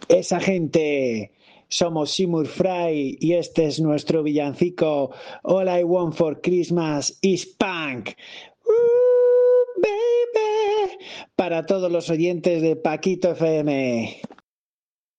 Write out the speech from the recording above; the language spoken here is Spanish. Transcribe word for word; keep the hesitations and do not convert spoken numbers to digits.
Esa gente. Somos Seymour Fry y este es nuestro villancico All I Want for Christmas is Punk. Uh, baby. Para todos los oyentes de Paquito F M.